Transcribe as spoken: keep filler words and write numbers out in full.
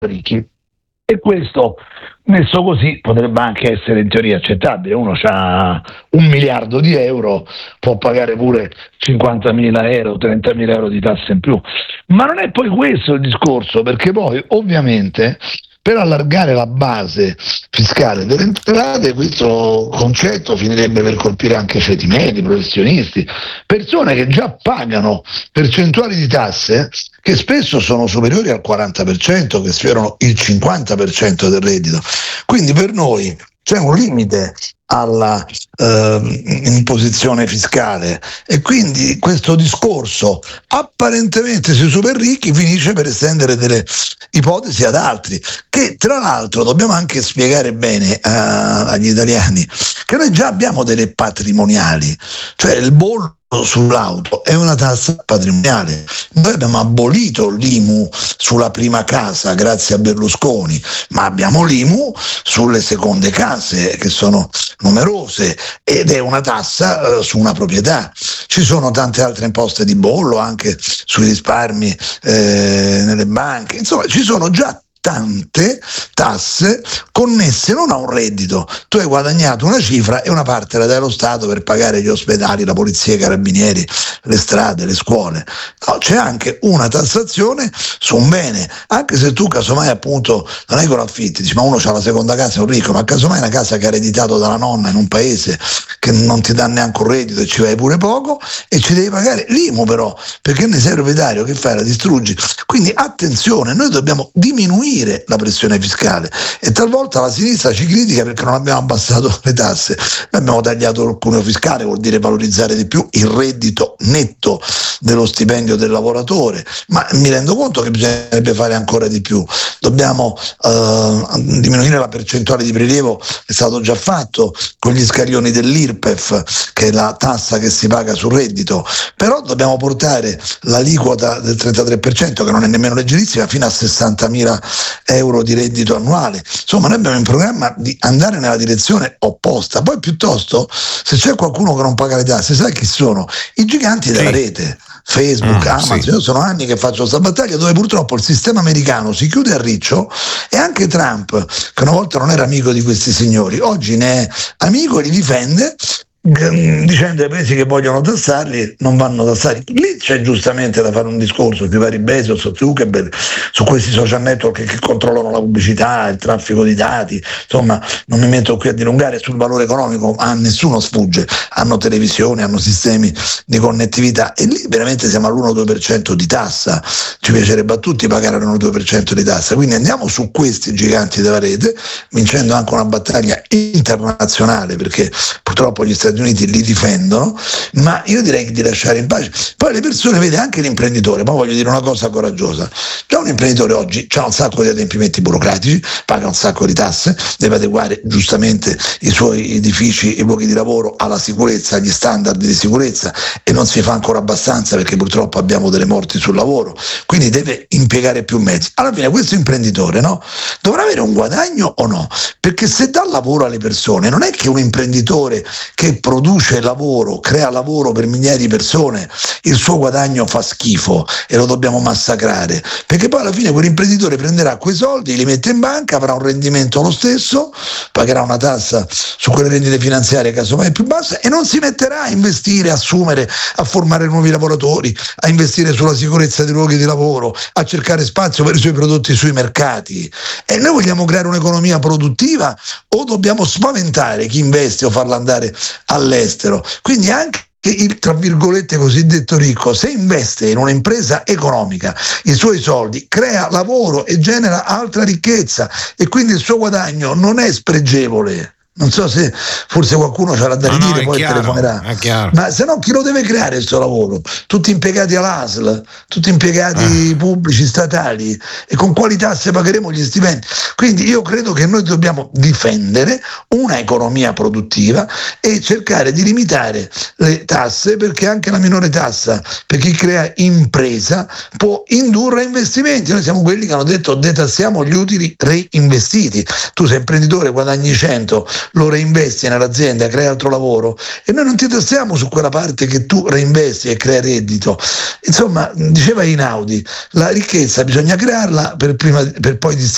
ricchi. E questo, messo così, potrebbe anche essere in teoria accettabile. Uno ha un miliardo di euro, può pagare pure cinquantamila euro, trentamila euro di tasse in più. Ma non è poi questo il discorso, perché poi ovviamente per allargare la base fiscale delle entrate questo concetto finirebbe per colpire anche ceti medi, professionisti, persone che già pagano percentuali di tasse che spesso sono superiori al quaranta per cento, che sfiorano il cinquanta per cento del reddito. Quindi per noi c'è un limite alla eh, imposizione fiscale e quindi questo discorso apparentemente sui super ricchi finisce per estendere delle ipotesi ad altri, che tra l'altro dobbiamo anche spiegare bene a, agli italiani che noi già abbiamo delle patrimoniali, cioè il bollo sull'auto è una tassa patrimoniale. Noi abbiamo abolito l'I M U sulla prima casa grazie a Berlusconi, ma abbiamo l'I M U sulle seconde case che sono numerose ed è una tassa eh, su una proprietà. Ci sono tante altre imposte di bollo anche sui risparmi eh, nelle banche, insomma ci sono già tante tasse connesse non a un reddito. Tu hai guadagnato una cifra e una parte la dai allo Stato per pagare gli ospedali, la polizia, i carabinieri, le strade, le scuole. No, c'è anche una tassazione su un bene, anche se tu casomai appunto non è che lo affitti, dici ma uno c'ha la seconda casa, è un ricco, ma casomai una casa che ha ereditato dalla nonna in un paese che non ti dà neanche un reddito e ci vai pure poco e ci devi pagare l'I M U però, perché ne sei proprietario, che fai? La distruggi. Quindi attenzione, noi dobbiamo diminuire la pressione fiscale e talvolta la sinistra ci critica perché non abbiamo abbassato le tasse. Noi abbiamo tagliato il cuneo fiscale, vuol dire valorizzare di più il reddito netto dello stipendio del lavoratore, ma mi rendo conto che bisognerebbe fare ancora di più. Dobbiamo eh, diminuire la percentuale di prelievo, è stato già fatto con gli scaglioni dell'I R P E F, che è la tassa che si paga sul reddito, però dobbiamo portare l'aliquota del trentatré per cento, che non è nemmeno leggerissima, fino a sessantamila euro di reddito annuale. Insomma, noi abbiamo in programma di andare nella direzione opposta. Poi piuttosto, se c'è qualcuno che non paga le tasse, sai chi sono? I giganti della sì. rete, Facebook, ah, Amazon. Sì. Io sono anni che faccio questa battaglia dove purtroppo il sistema americano si chiude a riccio e anche Trump, che una volta non era amico di questi signori, oggi ne è amico e li difende, dicendo ai paesi che vogliono tassarli non vanno tassati. Lì c'è giustamente da fare un discorso sui vari Bezos, su Zuckerberg, su questi social network che, che controllano la pubblicità, il traffico di dati. Insomma, non mi metto qui a dilungare sul valore economico, a nessuno sfugge, hanno televisioni, hanno sistemi di connettività e lì veramente siamo all'uno due per cento di tassa. Ci piacerebbe a tutti pagare l'uno due per cento di tassa, quindi andiamo su questi giganti della rete, vincendo anche una battaglia internazionale, perché purtroppo gli Stati Uniti li difendono, ma io direi di lasciare in pace. Poi le persone, vede anche l'imprenditore, ma voglio dire una cosa coraggiosa, già un imprenditore oggi ha un sacco di adempimenti burocratici, paga un sacco di tasse, deve adeguare giustamente i suoi edifici, i luoghi di lavoro alla sicurezza, agli standard di sicurezza e non si fa ancora abbastanza perché purtroppo abbiamo delle morti sul lavoro, quindi deve impiegare più mezzi. Alla fine questo imprenditore, no, dovrà avere un guadagno o no? Perché se dà lavoro alle persone, non è che un imprenditore che produce lavoro, crea lavoro per migliaia di persone, il suo guadagno fa schifo e lo dobbiamo massacrare, perché poi alla fine quell'imprenditore prenderà quei soldi, li mette in banca, avrà un rendimento lo stesso, pagherà una tassa su quelle rendite finanziarie casomai più basse e non si metterà a investire, a assumere, a formare nuovi lavoratori, a investire sulla sicurezza dei luoghi di lavoro, a cercare spazio per i suoi prodotti sui mercati. E noi vogliamo creare un'economia produttiva o dobbiamo spaventare chi investe o farla andare all'estero? Quindi anche il tra virgolette cosiddetto ricco, se investe in un'impresa economica i suoi soldi, crea lavoro e genera altra ricchezza e quindi il suo guadagno non è spregevole. Non so se forse qualcuno ce l'ha da ridire, no, no, poi chiaro, telefonerà. Ma se no chi lo deve creare il suo lavoro? Tutti impiegati all'A S L, tutti impiegati eh. pubblici, statali, e con quali tasse pagheremo gli stipendi? Quindi io credo che noi dobbiamo difendere una economia produttiva e cercare di limitare le tasse, perché anche la minore tassa per chi crea impresa può indurre a investimenti. Noi siamo quelli che hanno detto detassiamo gli utili reinvestiti. Tu sei imprenditore, guadagni cento, lo reinvesti nell'azienda, crea altro lavoro e noi non ti tassiamo su quella parte che tu reinvesti e crea reddito. Insomma, diceva Einaudi, la ricchezza bisogna crearla per, prima, per poi distribuirla.